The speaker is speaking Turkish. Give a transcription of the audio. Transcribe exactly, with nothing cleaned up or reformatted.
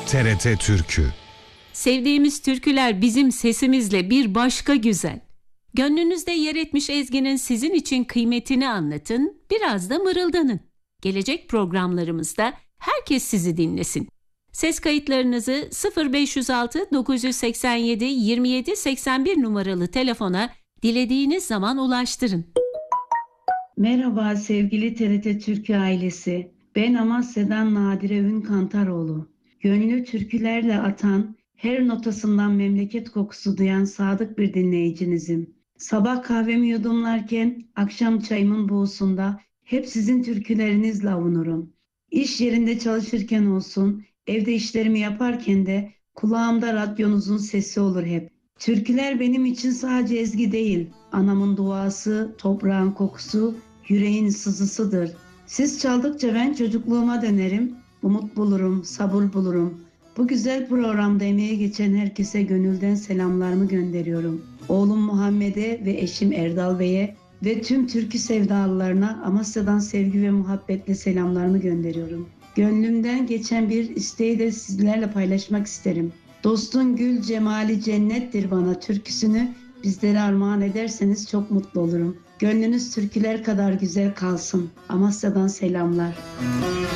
T R T Türkü. Sevdiğimiz türküler bizim sesimizle bir başka güzel. Gönlünüzde yer etmiş ezginin sizin için kıymetini anlatın, biraz da mırıldanın. Gelecek programlarımızda herkes sizi dinlesin. Ses kayıtlarınızı sıfır beş yüz altı dokuz yüz seksen yedi yirmi yedi seksen bir numaralı telefona dilediğiniz zaman ulaştırın. Merhaba sevgili T R T Türkü ailesi. Ben Amasya'dan Nadire Ün Kantaroğlu. Gönlü türkülerle atan, her notasından memleket kokusu duyan sadık bir dinleyicinizim. Sabah kahvemi yudumlarken, akşam çayımın buğusunda hep sizin türkülerinizle avunurum. İş yerinde çalışırken olsun, evde işlerimi yaparken de kulağımda radyonuzun sesi olur hep. Türküler benim için sadece ezgi değil, anamın duası, toprağın kokusu, yüreğin sızısıdır. Siz çaldıkça ben çocukluğuma dönerim, umut bulurum, sabır bulurum. Bu güzel programda emeği geçen herkese gönülden selamlarımı gönderiyorum. Oğlum Muhammed'e ve eşim Erdal Bey'e ve tüm türkü sevdalılarına Amasya'dan sevgi ve muhabbetle selamlarımı gönderiyorum. Gönlümden geçen bir isteği de sizlerle paylaşmak isterim. Dostun gül cemali cennettir bana türküsünü bizlere armağan ederseniz çok mutlu olurum. Gönlünüz türküler kadar güzel kalsın. Amasya'dan selamlar.